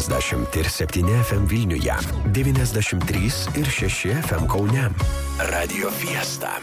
90,7 FM Vilniuje, 93 ir 6 FM Kaune. Radio Fiesta.